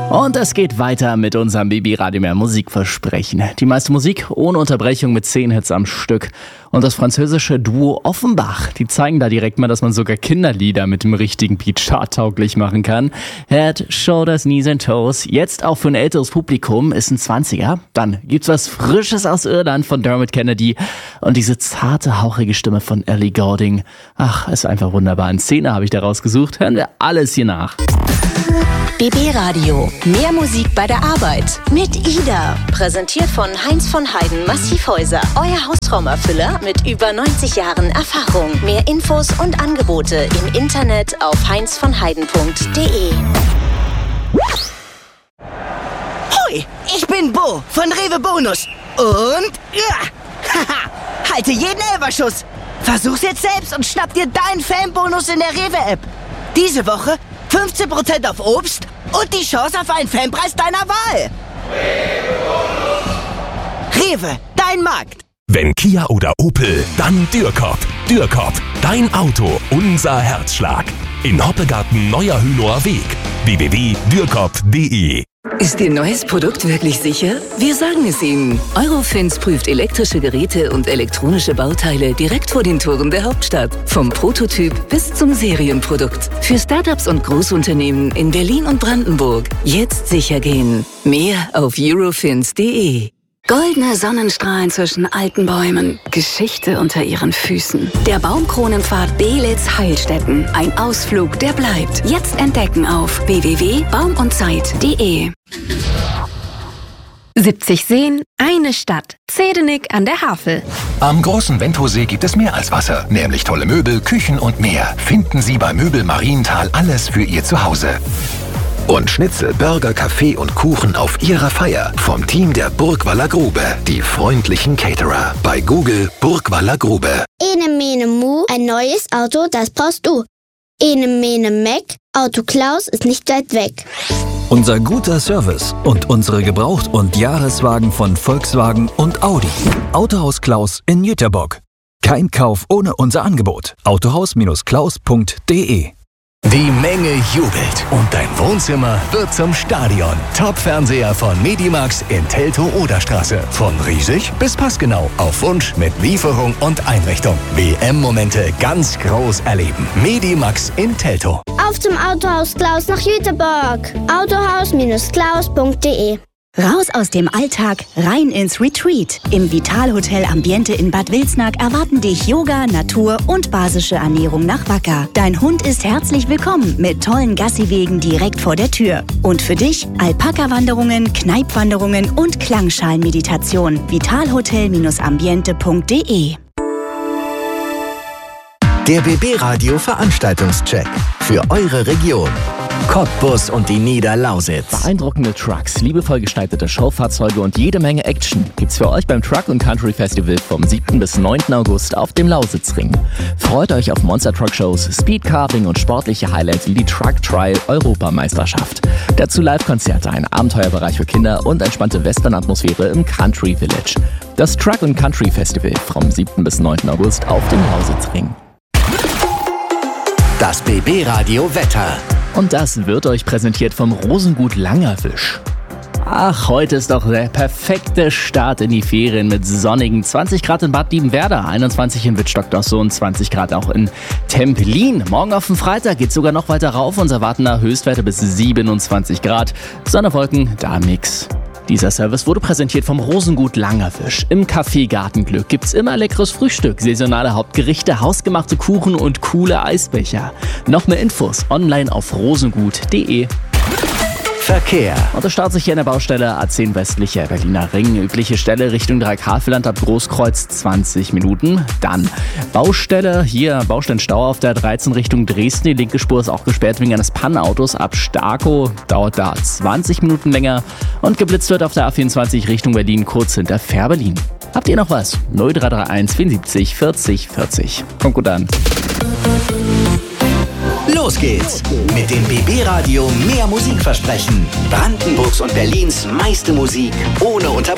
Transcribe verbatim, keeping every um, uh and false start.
Und es geht weiter mit unserem B B Radio Mehr Musikversprechen. Die meiste Musik ohne Unterbrechung mit zehn Hits am Stück. Und das französische Duo Offenbach, die zeigen da direkt mal, dass man sogar Kinderlieder mit dem richtigen Beat charttauglich machen kann. Head, Shoulders, Knees and Toes. Jetzt auch für ein älteres Publikum, ist ein Zwanziger. Dann gibt's was Frisches aus Irland von Dermot Kennedy. Und diese zarte, hauchige Stimme von Ellie Goulding. Ach, ist einfach wunderbar. Eine Szene habe ich da rausgesucht. Hören wir alles hier nach. B B Radio. Mehr Musik bei der Arbeit. Mit Ida. Präsentiert von Heinz von Heiden Massivhäuser. Euer Hausraumerfüller mit über neunzig Jahren Erfahrung. Mehr Infos und Angebote im Internet auf heinz von heiden punkt de. Hoi, ich bin Bo von Rewe Bonus. Und ja, haha, halte jeden Elberschuss. Versuch's jetzt selbst und schnapp dir deinen Fanbonus in der Rewe-App. Diese Woche fünfzehn Prozent auf Obst und die Chance auf einen Fanpreis deiner Wahl. Rewe, dein Markt. Wenn Kia oder Opel, dann Dürkop. Dürkop, dein Auto, unser Herzschlag. In Hoppegarten Neuer Hünower Weg. w w w punkt dürkop punkt de. Ist Ihr neues Produkt wirklich sicher? Wir sagen es Ihnen. Eurofins prüft elektrische Geräte und elektronische Bauteile direkt vor den Toren der Hauptstadt. Vom Prototyp bis zum Serienprodukt. Für Startups und Großunternehmen in Berlin und Brandenburg. Jetzt sicher gehen. Mehr auf eurofins punkt de. Goldene Sonnenstrahlen zwischen alten Bäumen. Geschichte unter ihren Füßen. Der Baumkronenpfad Beelitz-Heilstätten. Ein Ausflug, der bleibt. Jetzt entdecken auf w w w punkt baum und zeit punkt de. siebzig Seen, eine Stadt. Zedenik an der Havel. Am großen Wendhosee gibt es mehr als Wasser, nämlich tolle Möbel, Küchen und mehr. Finden Sie bei Möbel Marienthal alles für Ihr Zuhause. Und Schnitzel, Burger, Kaffee und Kuchen auf Ihrer Feier vom Team der Burgwaller Grube. Die freundlichen Caterer. Bei Google Burgwaller Grube. Ene mene mu, ein neues Auto, das brauchst du. Ene mene meck, Auto Klaus ist nicht weit weg. Unser guter Service und unsere Gebraucht- und Jahreswagen von Volkswagen und Audi. Autohaus Klaus in Jüterbock. Kein Kauf ohne unser Angebot. autohaus Klaus punkt de. Die Menge jubelt und dein Wohnzimmer wird zum Stadion. Top-Fernseher von Medimax in Teltow-Oderstraße. Von riesig bis passgenau. Auf Wunsch mit Lieferung und Einrichtung. W M-Momente ganz groß erleben. Medimax in Teltow. Auf zum Autohaus Klaus nach Jüterbock. autohaus Klaus punkt de. Raus aus dem Alltag, rein ins Retreat. Im Vitalhotel Ambiente in Bad Wilsnack erwarten dich Yoga, Natur und basische Ernährung nach Wacker. Dein Hund ist herzlich willkommen mit tollen Gassiwegen direkt vor der Tür. Und für dich Alpaka-Wanderungen, Kneipwanderungen und Klangschalenmeditation. vitalhotel ambiente punkt de. Der B B Radio Veranstaltungscheck für eure Region. Cottbus und die Niederlausitz. Beeindruckende Trucks, liebevoll gestaltete Showfahrzeuge und jede Menge Action gibt's für euch beim Truck und Country Festival vom siebten bis neunten August auf dem Lausitzring. Freut euch auf Monster Truck Shows, Speedcarving und sportliche Highlights wie die Truck Trial Europameisterschaft. Dazu Live-Konzerte, ein Abenteuerbereich für Kinder und entspannte Western-Atmosphäre im Country Village. Das Truck und Country Festival vom siebten bis neunten August auf dem Lausitzring. Das B B Radio Wetter. Und das wird euch präsentiert vom Rosengut Langerwisch. Ach, heute ist doch der perfekte Start in die Ferien mit sonnigen zwanzig Grad in Bad Liebenwerda, einundzwanzig in Wittstock-Dosso und zwanzig Grad auch in Templin. Morgen auf den Freitag geht es sogar noch weiter rauf. Uns erwarten da Höchstwerte bis siebenundzwanzig Grad. Sonne, Wolken, da nix. Dieser Service wurde präsentiert vom Rosengut Langerwisch. Im Café Gartenglück gibt's immer leckeres Frühstück, saisonale Hauptgerichte, hausgemachte Kuchen und coole Eisbecher. Noch mehr Infos online auf rosengut punkt de. Verkehr. Und es startet sich hier an der Baustelle A zehn westlicher Berliner Ring. Übliche Stelle Richtung Dreieckhavelland ab Großkreuz zwanzig Minuten. Dann Baustelle, hier Baustellenstau auf der dreizehn Richtung Dresden. Die linke Spur ist auch gesperrt wegen eines Pannenautos. Ab Starkow dauert da zwanzig Minuten länger. Und geblitzt wird auf der A vierundzwanzig Richtung Berlin kurz hinter Fährberlin. Habt ihr noch was? null drei drei eins vierundsiebzig vierzig vierzig. Kommt gut an. Los geht's mit dem B B Radio Mehr Musikversprechen. Brandenburgs und Berlins meiste Musik ohne Unterbrechung.